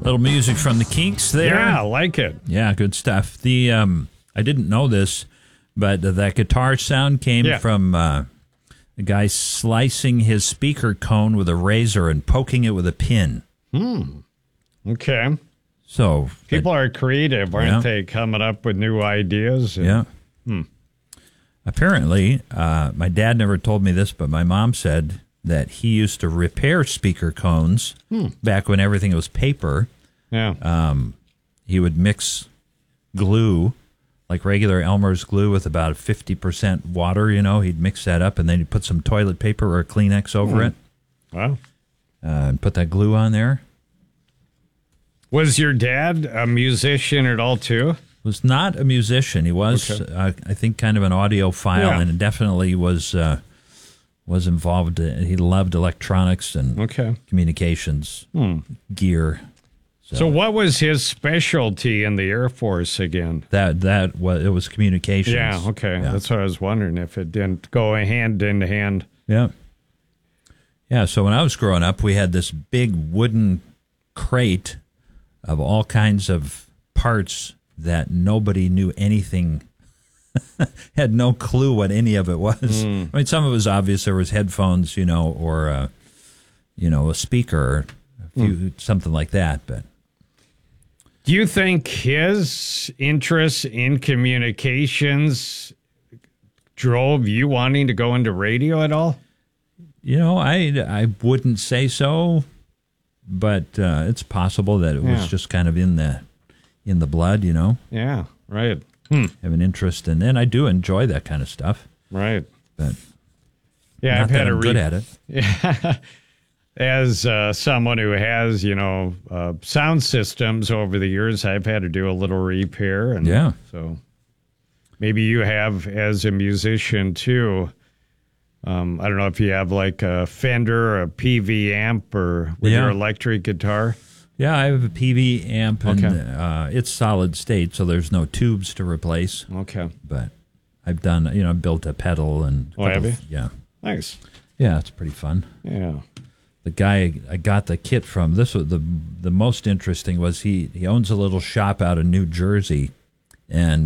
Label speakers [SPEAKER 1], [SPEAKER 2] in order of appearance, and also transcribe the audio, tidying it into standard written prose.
[SPEAKER 1] Little music from the Kinks there.
[SPEAKER 2] Yeah, I like it.
[SPEAKER 1] Yeah, good stuff. The I didn't know this, but that guitar sound came from a guy slicing his speaker cone with a razor and poking it with a pin.
[SPEAKER 2] Okay.
[SPEAKER 1] So
[SPEAKER 2] people are creative, aren't they? Coming up with new ideas.
[SPEAKER 1] Yeah. Apparently, my dad never told me this, but my mom said that he used to repair speaker cones back when everything was paper.
[SPEAKER 2] Yeah.
[SPEAKER 1] He would mix glue, like regular Elmer's glue, with about 50% water. He'd mix that up, and then he'd put some toilet paper or a Kleenex over it.
[SPEAKER 2] Wow.
[SPEAKER 1] And put that glue on there.
[SPEAKER 2] Was your dad a musician at all, too?
[SPEAKER 1] Was not a musician. He was, I think, kind of an audiophile, and definitely was involved. He loved electronics and communications gear.
[SPEAKER 2] So what was his specialty in the Air Force again?
[SPEAKER 1] It was communications.
[SPEAKER 2] Yeah, okay. Yeah. That's what I was wondering, if it didn't go hand in hand.
[SPEAKER 1] Yeah. Yeah, so when I was growing up, we had this big wooden crate of all kinds of parts that nobody knew anything, had no clue what any of it was. I mean, some of it was obvious. There was headphones, or a speaker, something like that. But
[SPEAKER 2] do you think his interest in communications drove you wanting to go into radio at all?
[SPEAKER 1] I wouldn't say so, but it's possible that it was just kind of in the blood,
[SPEAKER 2] Yeah, right.
[SPEAKER 1] Have an interest, and then I do enjoy that kind of stuff.
[SPEAKER 2] Right.
[SPEAKER 1] But
[SPEAKER 2] I've had
[SPEAKER 1] I'm good at it.
[SPEAKER 2] Yeah. As someone who has, sound systems over the years, I've had to do a little repair. And so maybe you have as a musician too. I don't know if you have like a Fender or a PV amp or with your electric guitar.
[SPEAKER 1] Yeah, I have a PV amp, and it's solid state, so there's no tubes to replace.
[SPEAKER 2] Okay.
[SPEAKER 1] But I've done, built a pedal and...
[SPEAKER 2] Oh, have you?
[SPEAKER 1] Yeah.
[SPEAKER 2] Nice.
[SPEAKER 1] Yeah, it's pretty fun.
[SPEAKER 2] Yeah.
[SPEAKER 1] The guy I got the kit from, this was the most interesting was he owns a little shop out in New Jersey, and